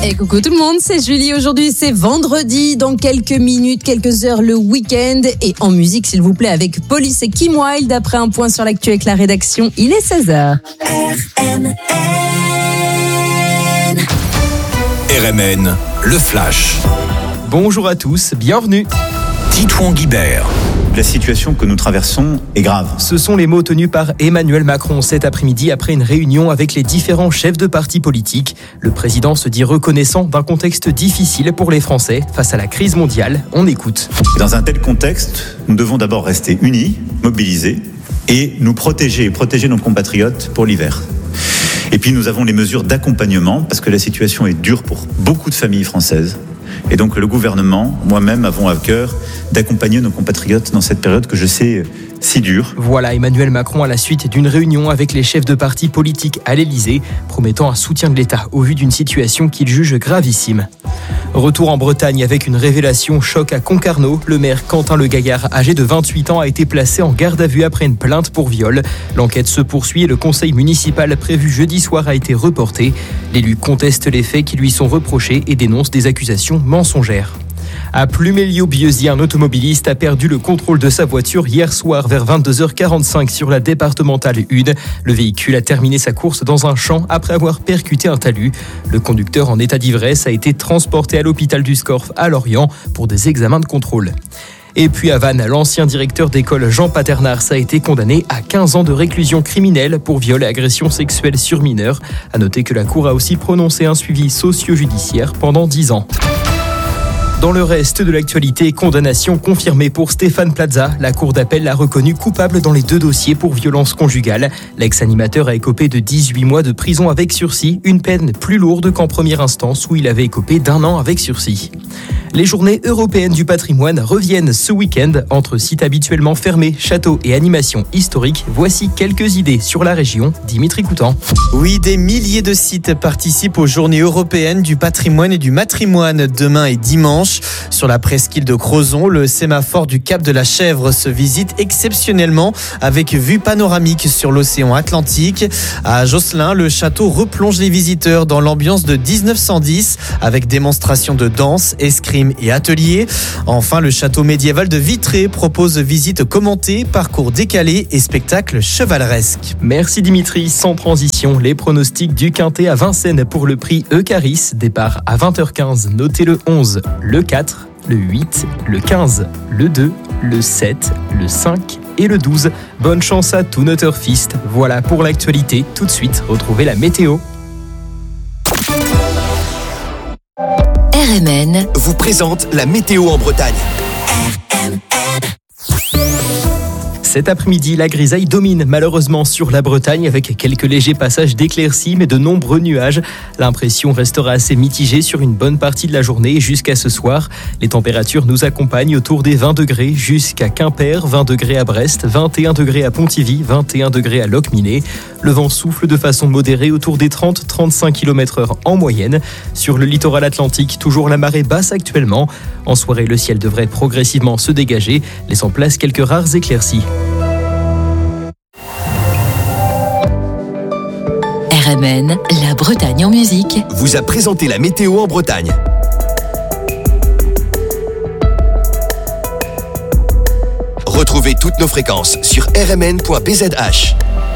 Et coucou tout le monde, c'est Julie. Aujourd'hui, c'est vendredi. Dans quelques minutes, quelques heures, le week-end. Et en musique, s'il vous plaît, avec Police et Kim Wilde. Après un point sur l'actu avec la rédaction, il est 16h. RMN, le Flash. Bonjour à tous, bienvenue. Titouan Guibert. La situation que nous traversons est grave. Ce sont les mots tenus par Emmanuel Macron cet après-midi après une réunion avec les différents chefs de partis politiques. Le président se dit reconnaissant d'un contexte difficile pour les Français face à la crise mondiale. On écoute. Dans un tel contexte, nous devons d'abord rester unis, mobilisés et nous protéger nos compatriotes pour l'hiver. Et puis nous avons les mesures d'accompagnement parce que la situation est dure pour beaucoup de familles françaises. Et donc le gouvernement, moi-même, avons à cœur d'accompagner nos compatriotes dans cette période que je sais si dure. Voilà Emmanuel Macron à la suite d'une réunion avec les chefs de partis politiques à l'Elysée, promettant un soutien de l'État au vu d'une situation qu'il juge gravissime. Retour en Bretagne avec une révélation choc à Concarneau. Le maire Quentin Le Gaillard, âgé de 28 ans, a été placé en garde à vue après une plainte pour viol. L'enquête se poursuit et le conseil municipal prévu jeudi soir a été reporté. L'élu conteste les faits qui lui sont reprochés et dénonce des accusations mensongères. À Pluméliau-Bieuzy, un automobiliste a perdu le contrôle de sa voiture hier soir vers 22h45 sur la départementale 1. Le véhicule a terminé sa course dans un champ après avoir percuté un talus. Le conducteur en état d'ivresse a été transporté à l'hôpital du Scorff à Lorient pour des examens de contrôle. Et puis à Vannes, l'ancien directeur d'école Jean Paternars a été condamné à 15 ans de réclusion criminelle pour viol et agression sexuelle sur mineurs. À noter que la Cour a aussi prononcé un suivi socio-judiciaire pendant 10 ans. Dans le reste de l'actualité, condamnation confirmée pour Stéphane Plaza. La cour d'appel l'a reconnu coupable dans les 2 dossiers pour violence conjugale. L'ex-animateur a écopé de 18 mois de prison avec sursis, une peine plus lourde qu'en première instance où il avait écopé d'1 an avec sursis. Les journées européennes du patrimoine reviennent ce week-end. Entre sites habituellement fermés, châteaux et animations historiques, voici quelques idées sur la région. Dimitri Coutan. Oui, des milliers de sites participent aux journées européennes du patrimoine et du matrimoine demain et dimanche. Sur la presqu'île de Crozon, le sémaphore du Cap de la Chèvre se visite exceptionnellement avec vue panoramique sur l'océan Atlantique. À Josselin, le château replonge les visiteurs dans l'ambiance de 1910 avec démonstration de danse, escrime et ateliers. Enfin, le château médiéval de Vitré propose visites commentées, parcours décalés et spectacles chevaleresques. Merci Dimitri. Sans transition, les pronostics du Quintet à Vincennes pour le prix Eucharis. Départ à 20h15. Notez le 11, le 4, le 8, le 15, le 2, le 7, le 5 et le 12. Bonne chance à tous nos turfistes. Voilà pour l'actualité. Tout de suite, retrouvez la météo. RMN vous présente la météo en Bretagne. Cet après-midi, la grisaille domine malheureusement sur la Bretagne avec quelques légers passages d'éclaircies mais de nombreux nuages. L'impression restera assez mitigée sur une bonne partie de la journée jusqu'à ce soir. Les températures nous accompagnent autour des 20 degrés jusqu'à Quimper, 20 degrés à Brest, 21 degrés à Pontivy, 21 degrés à Locminé. Le vent souffle de façon modérée autour des 30-35 km/h en moyenne. Sur le littoral atlantique, toujours la marée basse actuellement. En soirée, le ciel devrait progressivement se dégager, laissant place quelques rares éclaircies. RMN, la Bretagne en musique, vous a présenté la météo en Bretagne. Retrouvez toutes nos fréquences sur rmn.bzh.